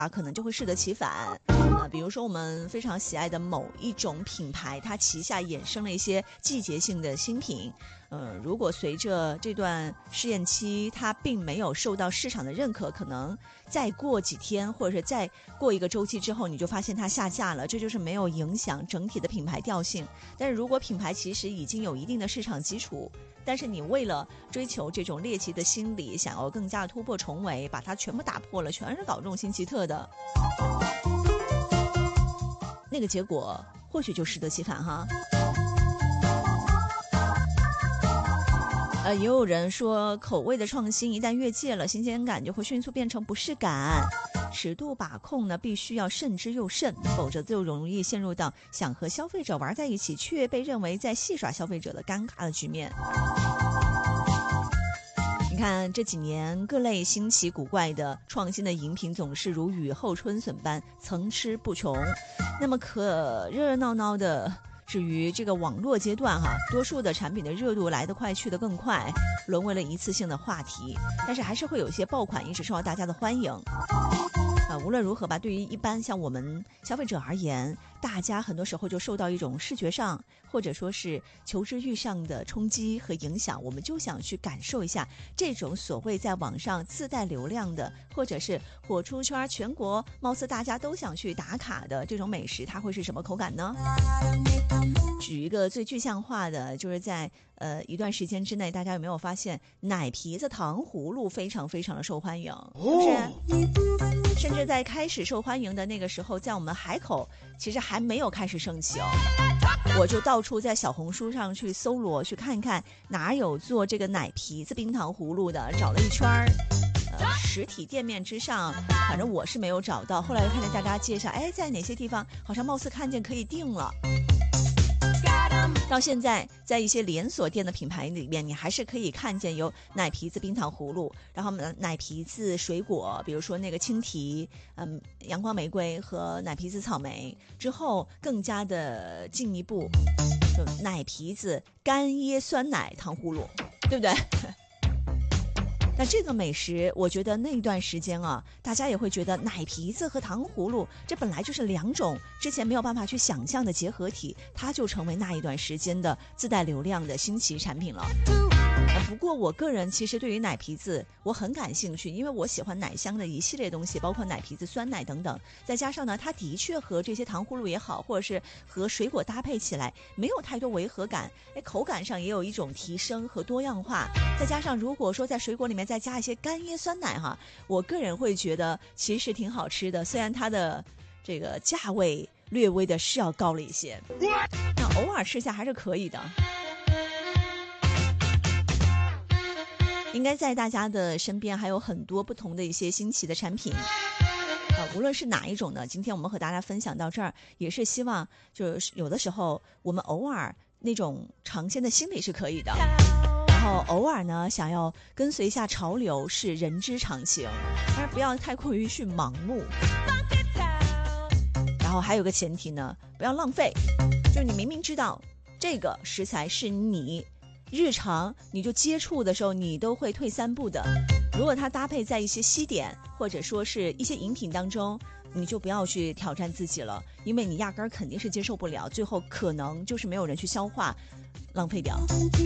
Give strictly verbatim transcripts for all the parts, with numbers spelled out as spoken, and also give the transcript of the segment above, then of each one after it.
啊，可能就会适得其反。呃，比如说我们非常喜爱的某一种品牌，它旗下衍生了一些季节性的新品。呃，如果随着这段试验期它并没有受到市场的认可，可能再过几天或者是再过一个周期之后，你就发现它下架了，这就是没有影响整体的品牌调性。但是如果品牌其实已经有一定的市场基础，但是你为了追求这种猎奇的心理，想要更加的突破重围，把它全部打破了，全是搞这种新奇特的，那个结果或许就适得其反哈。呃，也有人说，口味的创新一旦越界了，新鲜感就会迅速变成不适感。尺度把控呢，必须要慎之又慎，否则就容易陷入到想和消费者玩在一起，却被认为在戏耍消费者的尴尬的局面。你看这几年各类新奇古怪的创新的饮品总是如雨后春笋般层出不穷，那么可热热闹闹的至于这个网络阶段哈，多数的产品的热度来得快去得更快，沦为了一次性的话题，但是还是会有一些爆款一直受到大家的欢迎。呃，无论如何吧，对于一般像我们消费者而言，大家很多时候就受到一种视觉上或者说是求知欲上的冲击和影响，我们就想去感受一下这种所谓在网上自带流量的，或者是火出圈全国貌似大家都想去打卡的这种美食，它会是什么口感呢？举一个最具象化的，就是在呃一段时间之内，大家有没有发现奶皮子糖葫芦非常非常的受欢迎，是不是？甚至在开始受欢迎的那个时候，在我们海口其实还没有开始盛起哦，我就到处在小红书上去搜罗，去看看哪有做这个奶皮子冰糖葫芦的，找了一圈儿。呃，实体店面之上，反正我是没有找到。后来又看见大家介绍，哎，在哪些地方好像貌似看见可以订了。到现在，在一些连锁店的品牌里面，你还是可以看见有奶皮子冰糖葫芦，然后奶皮子水果，比如说那个青提、嗯阳光玫瑰和奶皮子草莓。之后更加的进一步，就奶皮子干椰酸奶糖葫芦，对不对？那这个美食，我觉得那段时间啊，大家也会觉得奶皮子和糖葫芦这本来就是两种之前没有办法去想象的结合体，它就成为那一段时间的自带流量的新奇产品了。不过我个人其实对于奶皮子我很感兴趣，因为我喜欢奶香的一系列东西，包括奶皮子、酸奶等等。再加上呢，它的确和这些糖葫芦也好，或者是和水果搭配起来，没有太多违和感，哎，口感上也有一种提升和多样化。再加上如果说在水果里面再加一些干椰酸奶哈，我个人会觉得其实挺好吃的，虽然它的这个价位略微的是要高了一些，那偶尔吃下还是可以的。应该在大家的身边还有很多不同的一些新奇的产品，呃，无论是哪一种呢，今天我们和大家分享到这儿，也是希望就是有的时候我们偶尔那种尝鲜的心理是可以的，然后偶尔呢想要跟随一下潮流是人之常情，但是不要太过于去盲目。然后还有个前提呢，不要浪费，就是你明明知道这个食材是你日常你就接触的时候你都会退三步的，如果它搭配在一些西点或者说是一些饮品当中，你就不要去挑战自己了，因为你压根儿肯定是接受不了，最后可能就是没有人去消化，浪费掉。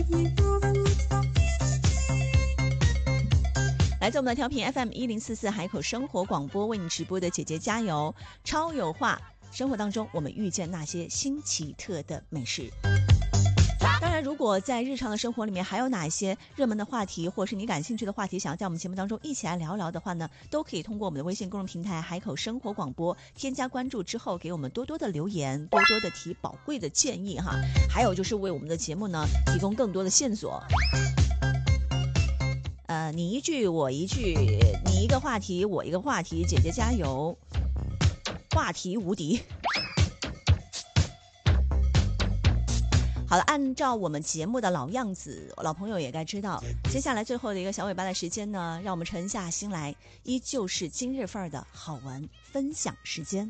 来自我们的调频 F M 一零四四海口生活广播为你直播的姐姐加油超有话，生活当中我们遇见那些新奇特的美食。当然，如果在日常的生活里面还有哪一些热门的话题，或是你感兴趣的话题，想要在我们节目当中一起来聊聊的话呢，都可以通过我们的微信公众平台海口生活广播添加关注之后，给我们多多的留言，多多的提宝贵的建议哈。还有就是为我们的节目呢提供更多的线索。呃，你一句我一句，你一个话题我一个话题，姐姐加油，话题无敌。好了，按照我们节目的老样子，老朋友也该知道，接下来最后的一个小尾巴的时间呢，让我们沉下心来，依旧是今日份的好文分享时间。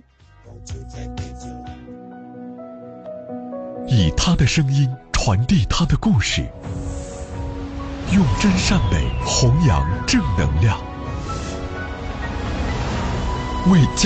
以他的声音传递他的故事，用真善美弘扬正能量。 为家